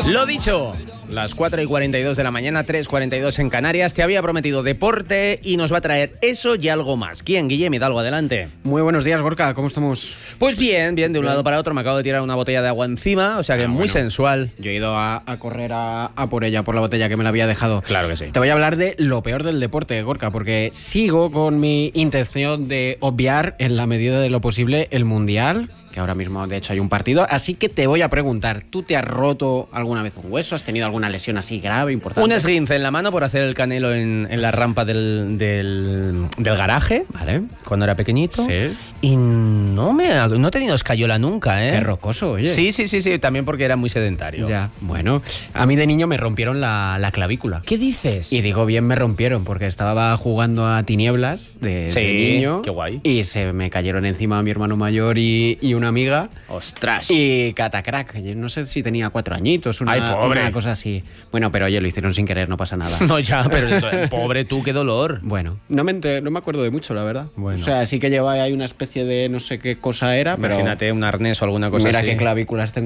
Lo dicho, las 4:42 de la mañana, 3:42 en Canarias. Te había prometido deporte y nos va a traer eso y algo más. ¿Quién? Guillem Hidalgo, adelante. Muy buenos días, Gorka, ¿cómo estamos? Pues bien, de un lado para otro. Me acabo de tirar una botella de agua encima, o sea que muy sensual. Yo he ido a correr a por ella, por la botella que me la había dejado. Claro que sí. Te voy a hablar de lo peor del deporte, Gorka, porque sigo con mi intención de obviar en la medida de lo posible el Mundial, que ahora mismo de hecho hay un partido, así que te voy a preguntar, ¿tú te has roto alguna vez un hueso? ¿Has tenido alguna lesión así grave, importante? Un esguince en la mano por hacer el canelo en la rampa del garaje, Vale. cuando era pequeñito. Sí. Y no he tenido escayola nunca, ¿eh? Qué rocoso, oye. Sí, también porque era muy sedentario. Ya, bueno, a mí de niño me rompieron la clavícula. ¿Qué dices? Y digo bien me rompieron, porque estaba jugando a tinieblas de niño. Qué guay. Y se me cayeron encima mi hermano mayor y una amiga. ¡Ostras! Y catacrack, yo no sé si tenía 4 añitos, ¡Ay, pobre! una cosa así. Bueno, pero oye, lo hicieron sin querer, no pasa nada. No, ya, pero pobre tú, qué dolor. Bueno, no me acuerdo de mucho, la verdad. Bueno. O sea, sí que llevaba ahí una especie de no sé qué cosa era, pero Imagínate un arnés o alguna cosa mira así. qué clavículas tengo